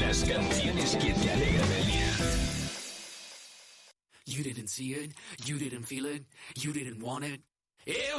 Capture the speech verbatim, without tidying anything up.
Las canciones que te alegran el día. You didn't see it, you didn't feel it, you didn't want it. It